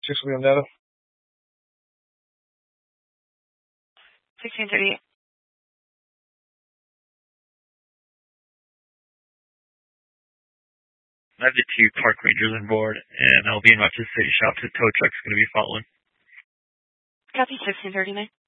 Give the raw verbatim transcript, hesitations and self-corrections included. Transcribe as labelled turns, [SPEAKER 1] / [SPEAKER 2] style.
[SPEAKER 1] six will be on data.
[SPEAKER 2] sixteen thirty.
[SPEAKER 3] I have the two park rangers on board, and I'll be in Rochester City Shop. The tow truck's going to be following.
[SPEAKER 2] Copy sixteen thirty, man.